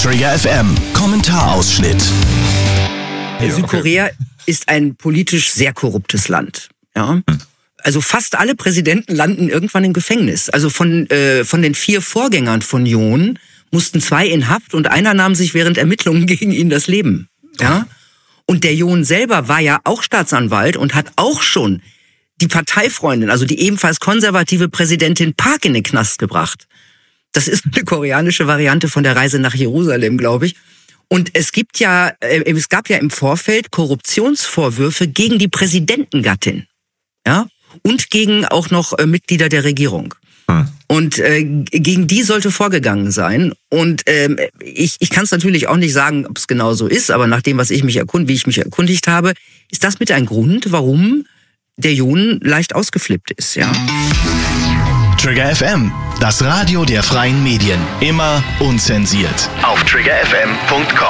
Trigger FM, Kommentarausschnitt. Südkorea ist ein politisch sehr korruptes Land. Ja? Also fast alle Präsidenten landen irgendwann im Gefängnis. Also von den 4 Vorgängern von Yoon mussten 2 in Haft und einer nahm sich während Ermittlungen gegen ihn das Leben. Ja? Und der Yoon selber war ja auch Staatsanwalt und hat auch schon die Parteifreundin, also die ebenfalls konservative Präsidentin Park in den Knast gebracht. Das ist eine koreanische Variante von der Reise nach Jerusalem, glaube ich. Und es gab ja im Vorfeld Korruptionsvorwürfe gegen die Präsidentengattin, ja, und gegen auch noch Mitglieder der Regierung. Und gegen die sollte vorgegangen sein. Und ich kann es natürlich auch nicht sagen, ob es genau so ist, aber nach dem, wie ich mich erkundigt habe, ist das mit ein Grund, warum der Yoon leicht ausgeflippt ist, ja. Trigger FM, das Radio der freien Medien. Immer unzensiert. Auf triggerfm.com.